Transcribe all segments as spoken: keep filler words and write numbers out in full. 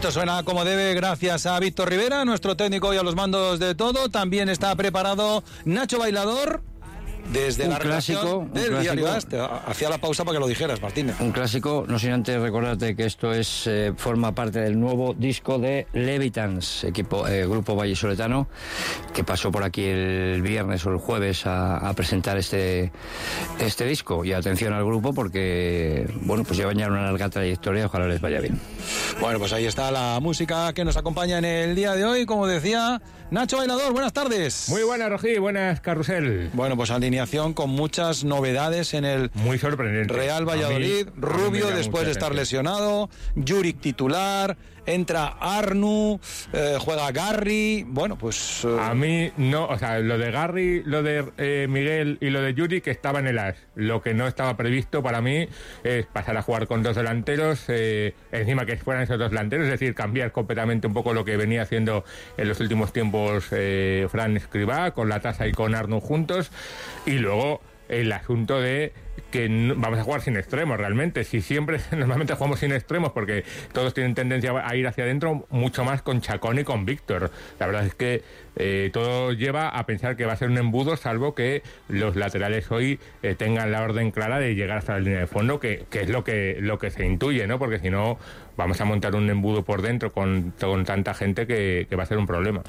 Esto suena como debe gracias a Víctor Rivera, nuestro técnico y a los mandos de todo. También está preparado Nacho Bailador. Desde un la clásico del un diario clásico. As. Hacía la pausa para que lo dijeras, Martínez. Un clásico, no sin antes recordarte que esto es eh, forma parte del nuevo disco de Levitans, equipo, eh, grupo vallisoletano, que pasó por aquí el viernes o el jueves a, a presentar este este disco. Y atención al grupo porque, bueno, pues llevan ya una larga trayectoria, ojalá les vaya bien. Bueno, pues ahí está la música que nos acompaña en el día de hoy, como decía Nacho Bailador. Buenas tardes. Muy buenas, Rojí, buenas, Carrusel. Bueno, pues alineación con muchas novedades en el Muy sorprendente. Real Valladolid. A mí, Rubio a mí después de estar atención. lesionado, Juric titular, entra Arnu, eh, juega Garri. Bueno, pues eh... a mí no, o sea, lo de Garri, lo de eh, Miguel y lo de Yuri que estaba en el As. Lo que no estaba previsto para mí es pasar a jugar con dos delanteros, eh, encima que fueran esos dos delanteros, es decir, cambiar completamente un poco lo que venía haciendo en los últimos tiempos eh, Fran Escribá, con la Tasa y con Arnu juntos, y luego el asunto de que no, vamos a jugar sin extremos realmente. Si siempre, normalmente jugamos sin extremos porque todos tienen tendencia a ir hacia adentro, mucho más con Chacón y con Víctor. La verdad es que eh, todo lleva a pensar que va a ser un embudo, salvo que los laterales hoy eh, tengan la orden clara de llegar hasta la línea de fondo, que, que es lo que, lo que se intuye, ¿no? Porque si no, vamos a montar un embudo por dentro con, con tanta gente que, que va a ser un problema.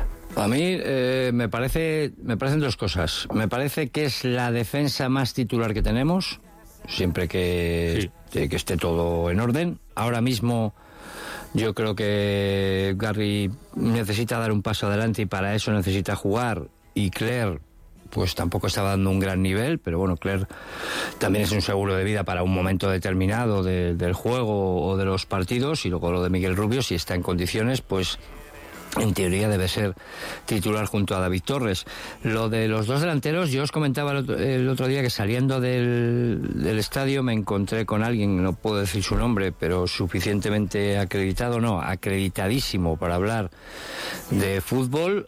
A mí eh, me parece, me parecen dos cosas. Me parece que es la defensa más titular que tenemos, siempre que, sí. que esté todo en orden. Ahora mismo yo creo que Garri necesita dar un paso adelante y para eso necesita jugar. Y Claire, pues tampoco estaba dando un gran nivel, pero bueno, Claire también es un seguro de vida para un momento determinado de, del juego o de los partidos. Y luego lo de Miguel Rubio, si está en condiciones, pues en teoría debe ser titular junto a David Torres. Lo de los dos delanteros, yo os comentaba el otro, el otro día que saliendo del, del estadio me encontré con alguien, no puedo decir su nombre, pero suficientemente acreditado, no, acreditadísimo para hablar de fútbol,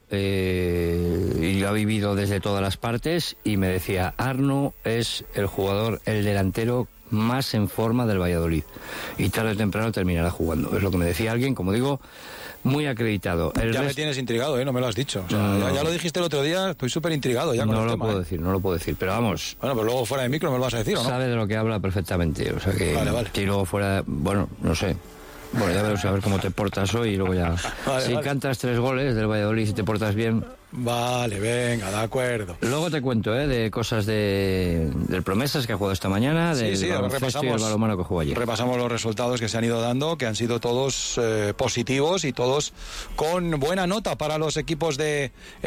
eh, y lo ha vivido desde todas las partes, y me decía, Arnu es el jugador, el delantero más en forma del Valladolid, y tarde o temprano terminará jugando. Es lo que me decía alguien, como digo, muy acreditado. El ya rest... me tienes intrigado, ¿eh? No me lo has dicho. O sea, no, ya, ya lo dijiste el otro día, estoy súper intrigado ya con no el lo tema, puedo ¿eh? decir, no lo puedo decir, pero vamos. Bueno, pero luego fuera de micro me lo vas a decir, ¿o no? Sabe de lo que habla perfectamente, o sea que... Vale, vale. Y luego fuera, bueno, no sé. Bueno, ya veremos a ver cómo te portas hoy y luego ya... Vale, si vale. cantas tres goles del Valladolid y te portas bien... Vale, venga, de acuerdo. Luego te cuento, ¿eh? De cosas de del Promesas que ha jugado esta mañana, Sí, del sí, baloncesto y el balonmano que jugó ayer. Repasamos los resultados que se han ido dando, que han sido todos eh, positivos y todos con buena nota para los equipos de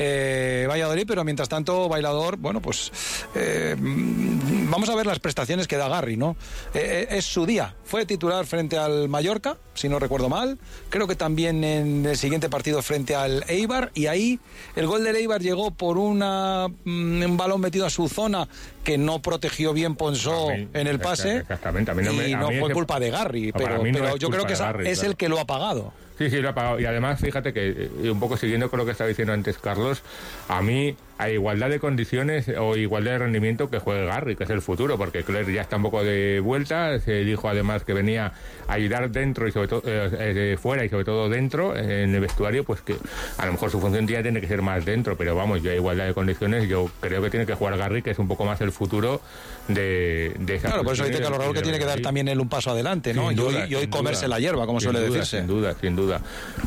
eh, Valladolid, pero mientras tanto, Bailador, bueno, pues eh, vamos a ver las prestaciones que da Garri, ¿no? Eh, es su día. Fue titular frente al Mallorca, si no recuerdo mal. Creo que también en el siguiente partido frente al Eibar, y ahí el gol del Eibar llegó por una, un balón metido a su zona que no protegió bien Ponsó mí, en el pase. Exactamente. A mí no me, y a no mí fue ese, culpa de Garri, pero, no pero es yo creo que es, Garri, es claro. el que lo ha pagado. Sí, sí, lo ha pagado. Y además, fíjate que, eh, un poco siguiendo con lo que estaba diciendo antes Carlos, a mí, a igualdad de condiciones o igualdad de rendimiento que juegue Garri, que es el futuro, porque Claire ya está un poco de vuelta, se dijo además que venía a ayudar dentro y sobre todo eh, eh, fuera y sobre todo dentro, eh, en el vestuario, pues que a lo mejor su función ya tiene que ser más dentro, pero vamos, yo a igualdad de condiciones, yo creo que tiene que jugar Garri, que es un poco más el futuro de, de esa. Claro, por eso dice Carlos Raúl que tiene que dar también él un paso adelante, ¿no? Sin y duda, hoy, y hoy sin comerse duda. la hierba, como Sin suele duda, decirse. Sin duda, sin duda.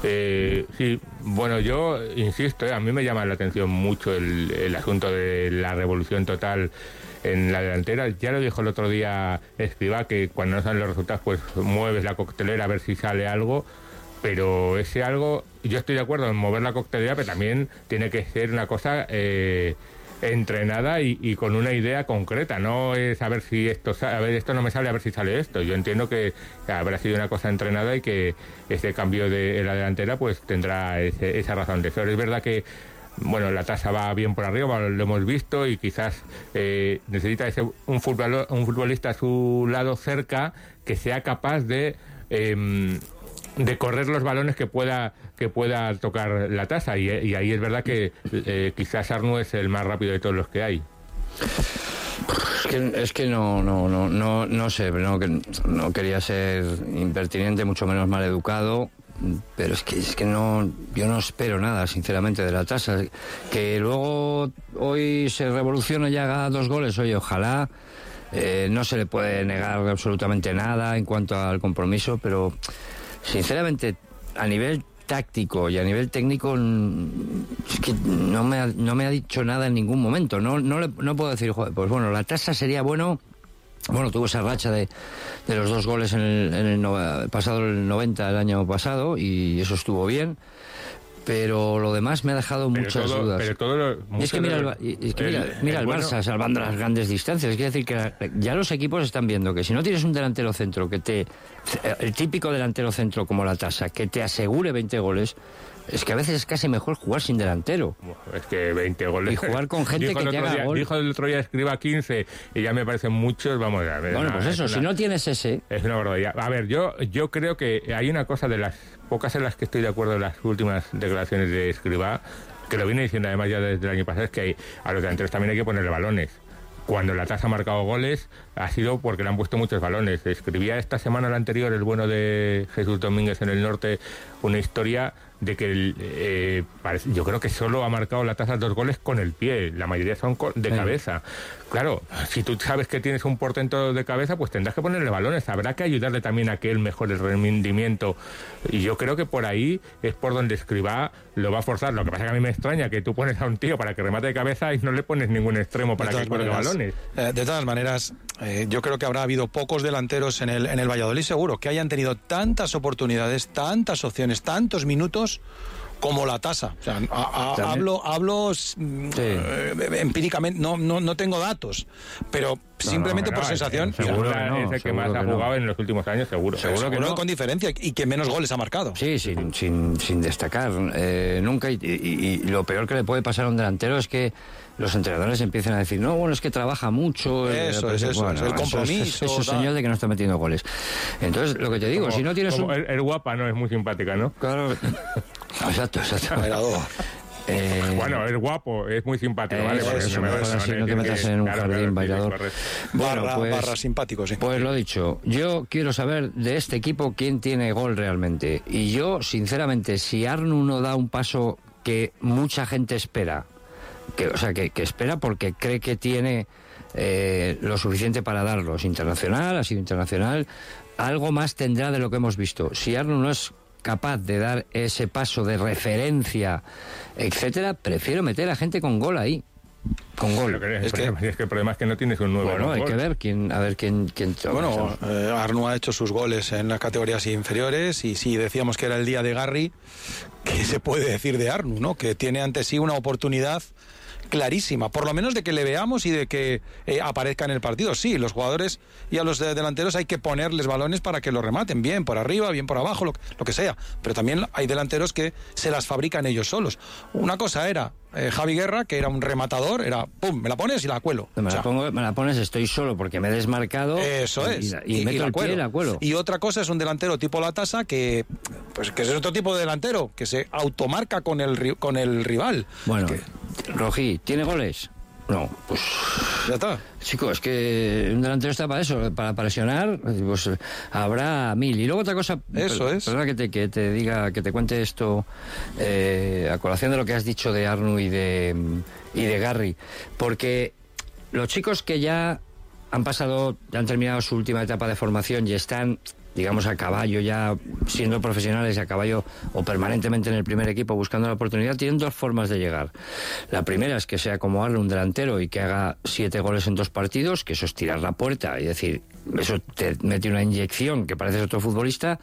Eh, sí, bueno, yo insisto, eh, a mí me llama la atención mucho el, el asunto de la revolución total en la delantera. Ya lo dijo el otro día Escribá, que cuando no salen los resultados pues mueves la coctelera a ver si sale algo, pero ese algo, yo estoy de acuerdo en mover la coctelera, pero también tiene que ser una cosa eh, entrenada y, y con una idea concreta, no es a ver si esto a ver esto no me sale, a ver si sale esto. Yo entiendo que habrá sido una cosa entrenada y que ese cambio de en la delantera pues tendrá ese, esa razón de ser. Es verdad que bueno, la tasa va bien por arriba, lo hemos visto, y quizás eh, necesita ese, un, futbol, un futbolista a su lado cerca que sea capaz de eh, de correr los balones que pueda que pueda tocar la tasa, y, y ahí es verdad que eh, quizás Arnu es el más rápido de todos los que hay. Es que, es que no, no, no, no, no sé, no, que, no quería ser impertinente, mucho menos mal educado, pero es que es que no, yo no espero nada, sinceramente, de la tasa. Que luego hoy se revoluciona y haga dos goles, oye, ojalá. Eh, no se le puede negar absolutamente nada en cuanto al compromiso, pero sinceramente, a nivel táctico y a nivel técnico, es que no me ha, no me ha dicho nada en ningún momento. No, no, le, no puedo decir, joder, pues bueno, la tasa sería bueno. Bueno, tuvo esa racha de, de los dos goles en el, en el no, pasado el noventa, el año pasado, y eso estuvo bien. Pero lo demás me ha dejado pero muchas todo, dudas. Pero todo lo, y es que mira, el, y es que mira, el, mira el, el Barça bueno, salvando las grandes distancias. Quiere decir que ya los equipos están viendo que si no tienes un delantero centro que te... El típico delantero centro como la tasa, que te asegure veinte goles... Es que a veces es casi mejor jugar sin delantero. Es que veinte goles. Y jugar con gente que te haga día, gol. Dijo el otro día escriba quince y ya me parecen muchos, vamos a ver. Bueno, una, pues eso, una, si no tienes ese... Es una barbaridad. A ver, yo, yo creo que hay una cosa de las pocas en las que estoy de acuerdo en las últimas declaraciones de Escribá, que lo viene diciendo además ya desde el año pasado, es que hay, a los delanteros también hay que ponerle balones. Cuando la tasa ha marcado goles ha sido porque le han puesto muchos balones. Escribía esta semana la anterior el bueno de Jesús Domínguez en el Norte una historia de que eh, parece, yo creo que solo ha marcado la tasa dos goles con el pie, la mayoría son de sí. cabeza. Claro, si tú sabes que tienes un portento de cabeza, pues tendrás que ponerle balones, habrá que ayudarle también a que él mejore el rendimiento, y yo creo que por ahí es por donde Escribá lo va a forzar. Lo que pasa es que a mí me extraña que tú pones a un tío para que remate de cabeza y no le pones ningún extremo para que cuelgue balones. Eh, de todas maneras, eh, yo creo que habrá habido pocos delanteros en el, en el Valladolid, seguro, que hayan tenido tantas oportunidades, tantas opciones, tantos minutos como la tasa. O sea, a, a, hablo, hablo sí. eh, empíricamente, no, no, no tengo datos, pero no, simplemente no, no, por no, sensación. Seguro que no, es el que más ha jugado no. en los últimos años, seguro. Seguro, seguro que no, con diferencia, y que menos goles ha marcado. Sí, sin, sin, sin destacar eh, nunca. Y, y, y lo peor que le puede pasar a un delantero es que los entrenadores empiezan a decir, no, bueno, es que trabaja mucho. Eso eh, es, eso bueno, es, el compromiso. Eso es, eso es señal de que no está metiendo goles. Entonces, lo que te digo, como, si no tienes como un... El, el guapa, ¿no? Es muy simpática, ¿no? Claro. Exacto, exacto. Eh, bueno, es guapo, es muy simpático, eh, ¿vale? Eso, eso, me vas así, no te metas en un claro, jardín claro, bailador. Bueno, barra, pues, barra simpático, sí. Pues lo dicho, yo quiero saber de este equipo quién tiene gol realmente. Y yo, sinceramente, si Arnu no da un paso que mucha gente espera, que, o sea, que, que espera porque cree que tiene eh, lo suficiente para darlo. Es internacional, ha sido internacional, algo más tendrá de lo que hemos visto. Si Arnu no es capaz de dar ese paso de referencia, etcétera, prefiero meter a gente con gol ahí. Con gol. Que es, es, que, es que el problema es que no tienes un nuevo bueno, hay gol. que ver quién, a ver quién, quién bueno, eh, Arnu ha hecho sus goles en las categorías inferiores, y si decíamos que era el día de Garri, ¿qué se puede decir de Arnu, no? Que tiene ante sí una oportunidad clarísima, por lo menos de que le veamos y de que eh, aparezca en el partido. Sí, los jugadores y a los de delanteros hay que ponerles balones para que los rematen, bien por arriba, bien por abajo, lo, lo que sea, pero también hay delanteros que se las fabrican ellos solos. Una cosa era eh, Javi Guerra, que era un rematador, era pum, me la pones y la cuelo. Me, o sea, la, pongo, me la pones, estoy solo porque me he desmarcado. Eso es. Y, y, y, y meto y la el pie y la cuelo. Y otra cosa es un delantero tipo La Tasa, que pues que es otro tipo de delantero, que se automarca con el, con el rival. Bueno, que... Rojí, ¿tiene goles? No, pues ya está. Chico, es que un delantero está para eso, para presionar, pues habrá mil. Y luego otra cosa, eso per, es. Perdona que te, que te diga, que te cuente esto eh, a colación de lo que has dicho de Arnu y de, y de Garri, porque los chicos que ya han pasado, ya han terminado su última etapa de formación y están, digamos, a caballo, ya siendo profesionales, a caballo o permanentemente en el primer equipo buscando la oportunidad, tienen dos formas de llegar. La primera es que sea como Arnu, un delantero, y que haga siete goles en dos partidos, que eso es tirar la puerta y decir, eso te mete una inyección que pareces otro futbolista.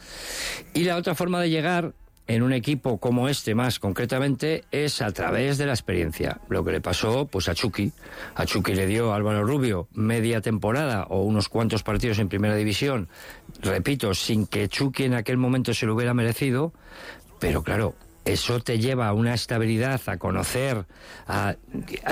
Y la otra forma de llegar en un equipo como este, más concretamente, es a través de la experiencia. Lo que le pasó pues a Chucky. A Chucky le dio a Álvaro Rubio media temporada o unos cuantos partidos en primera división, repito, sin que Chucky en aquel momento se lo hubiera merecido, pero claro, eso te lleva a una estabilidad, a conocer, a, a,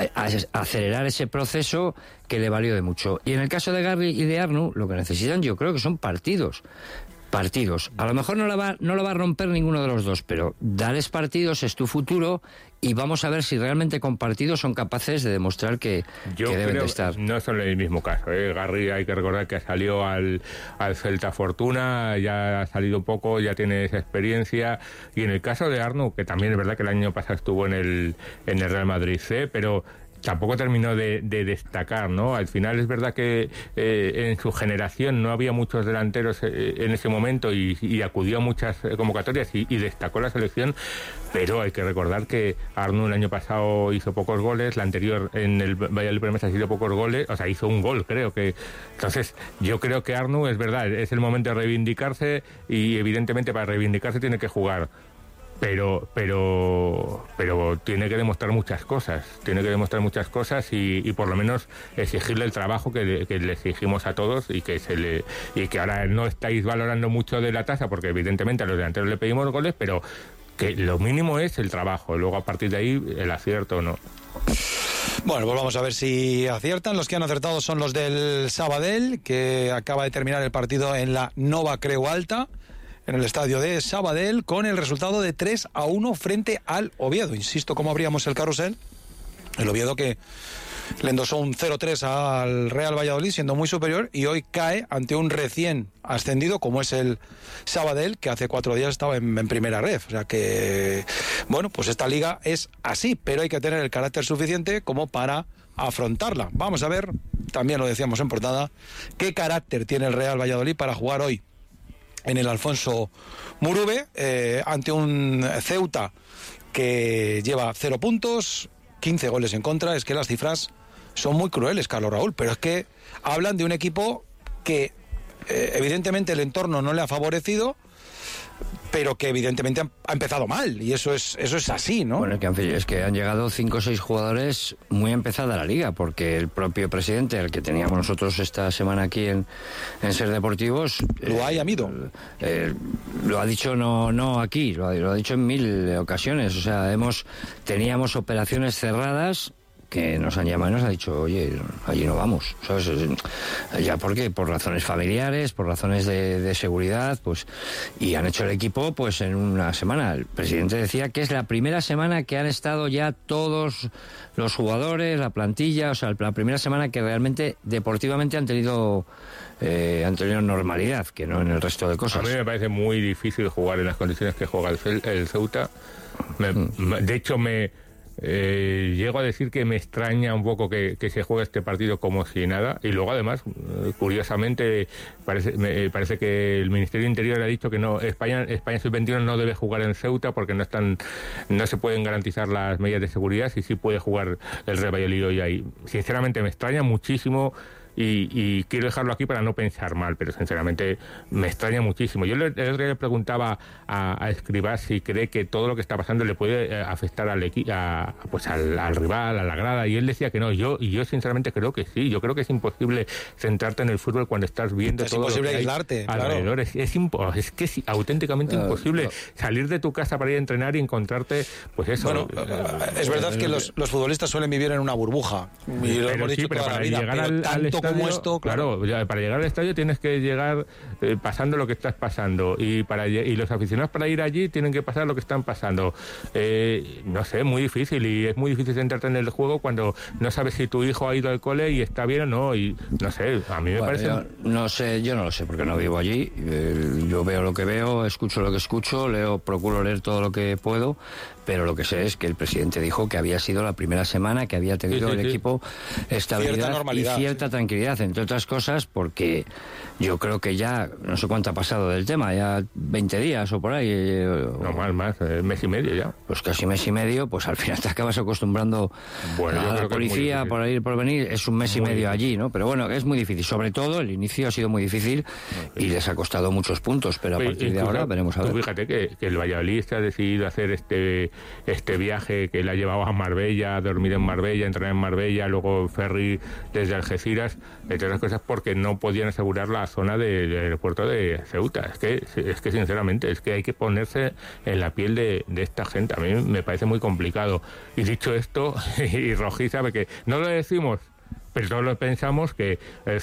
a acelerar ese proceso que le valió de mucho. Y en el caso de Garri y de Arnu, lo que necesitan yo creo que son partidos. partidos. A lo mejor no la va, no lo va a romper ninguno de los dos, pero darles partidos es tu futuro y vamos a ver si realmente con partidos son capaces de demostrar que, Yo que deben creo de estar. No son el mismo caso. ¿eh? Garri, hay que recordar que salió al, al Celta Fortuna, ya ha salido poco, ya tiene esa experiencia. Y en el caso de Arnau, que también es verdad que el año pasado estuvo en el, en el Real Madrid C, pero tampoco terminó de, de destacar, ¿no? Al final es verdad que eh, en su generación no había muchos delanteros eh, en ese momento y, y acudió a muchas convocatorias y, y destacó la selección, pero hay que recordar que Arnau el año pasado hizo pocos goles, la anterior en el Valladolid Promesas hizo pocos goles, o sea, hizo un gol, creo que. Entonces, yo creo que Arnau, es verdad, es el momento de reivindicarse y evidentemente para reivindicarse tiene que jugar. Pero, pero, pero tiene que demostrar muchas cosas, tiene que demostrar muchas cosas y, y por lo menos exigirle el trabajo que le, que le exigimos a todos y que se le y que ahora no estáis valorando mucho de la tasa porque evidentemente a los delanteros le pedimos goles, pero que lo mínimo es el trabajo, luego a partir de ahí el acierto o no. Bueno, pues vamos a ver si aciertan. Los que han acertado son los del Sabadell, que acaba de terminar el partido en la Nova Creu Alta, en el estadio de Sabadell, con el resultado de tres a uno frente al Oviedo. Insisto, ¿cómo abríamos el carrusel? El Oviedo que le endosó un cero tres al Real Valladolid, siendo muy superior, y hoy cae ante un recién ascendido, como es el Sabadell, que hace cuatro días estaba en, en primera ref. O sea que, bueno, pues esta liga es así, pero hay que tener el carácter suficiente como para afrontarla. Vamos a ver, también lo decíamos en portada, qué carácter tiene el Real Valladolid para jugar hoy en el Alfonso Murube, eh, ante un Ceuta que lleva cero puntos, quince goles en contra. Es que las cifras son muy crueles, Carlos Raúl, pero es que hablan de un equipo que eh, evidentemente el entorno no le ha favorecido, pero que evidentemente ha empezado mal, y eso es eso es así, ¿no? Bueno, es que han llegado cinco o seis jugadores muy empezada la liga, porque el propio presidente, el que teníamos nosotros esta semana aquí en, en Ser Deportivos, lo ha Amido. Eh, eh, lo ha dicho no no aquí, lo ha, lo ha dicho en mil ocasiones. O sea, hemos teníamos operaciones cerradas que nos han llamado y nos han dicho, oye, allí no vamos, ¿sabes? Ya, ¿por qué? Por razones familiares, por razones de, de seguridad, pues, y han hecho el equipo, pues, en una semana. El presidente decía que es la primera semana que han estado ya todos los jugadores, la plantilla, o sea, la primera semana que realmente, deportivamente, han tenido, eh, han tenido normalidad, que no en el resto de cosas. A mí me parece muy difícil jugar en las condiciones que juega el, el Ceuta. Me, mm. De hecho, me... Eh, llego a decir que me extraña un poco que, que se juegue este partido como si nada, y luego además curiosamente parece, me parece que el Ministerio de Interior ha dicho que no, España España sub veintiuno no debe jugar en Ceuta porque no están no se pueden garantizar las medidas de seguridad, y sí puede jugar el Real Valladolid hoy ahí. Sinceramente me extraña muchísimo. Y, y quiero dejarlo aquí para no pensar mal, pero sinceramente me extraña muchísimo. Yo le, le preguntaba a, a Escribá si cree que todo lo que está pasando le puede afectar al equi- a, pues al, al rival, a la grada, y él decía que no. Yo y yo sinceramente creo que sí. Yo creo que es imposible centrarte en el fútbol cuando estás viendo es todo lo que hay aislarte, alrededor. Claro. Es, es, impo- es que es auténticamente claro, imposible claro. salir de tu casa para ir a entrenar y encontrarte, pues eso. Bueno, eh, es verdad que los, los futbolistas suelen vivir en una burbuja. Y lo hemos dicho sí, pero toda para la vida, llegar pero al, tanto al estadio, como esto, claro. claro, para llegar al estadio tienes que llegar eh, pasando lo que estás pasando, y para y los aficionados para ir allí tienen que pasar lo que están pasando. Eh, no sé, muy difícil, y es muy difícil centrarte en el juego cuando no sabes si tu hijo ha ido al cole y está bien o no, y no sé, a mí me bueno, parece... Yo no sé, yo no lo sé porque no vivo allí. Eh, yo veo lo que veo, escucho lo que escucho, leo, procuro leer todo lo que puedo, pero lo que sé es que el presidente dijo que había sido la primera semana que había tenido sí, sí, el sí. equipo estabilidad y cierta sí. tranquilidad, entre otras cosas porque yo creo que ya, no sé cuánto ha pasado del tema, ya veinte días o por ahí. No, más, más, eh, mes y medio ya. Pues casi mes y medio, pues al final te acabas acostumbrando bueno, a la policía por ir por venir, es un mes muy y medio difícil. Allí, ¿no? Pero bueno, es muy difícil, sobre todo el inicio ha sido muy difícil y les ha costado muchos puntos, pero a Oye, partir de ahora veremos a ver. Fíjate que, que el Valladolid ha decidido hacer este este viaje que le ha llevado a Marbella, a dormir en Marbella, entrenar en Marbella, luego ferry desde Algeciras, entre otras cosas porque no podían asegurar la zona de, del aeropuerto de Ceuta. Es que, es que sinceramente, es que hay que ponerse en la piel de, de esta gente. A mí me parece muy complicado. Y dicho esto, y Rojí sabe que no lo decimos, pero todos lo pensamos, que